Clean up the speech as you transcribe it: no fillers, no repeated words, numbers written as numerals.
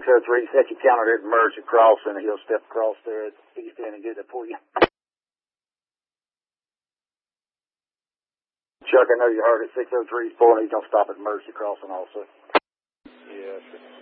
603, set your counter at merge across, and he'll step across there at east end and get it for you. Chuck, I know you heard it. 603's pulling. He's going to stop at merge across and also. Yes.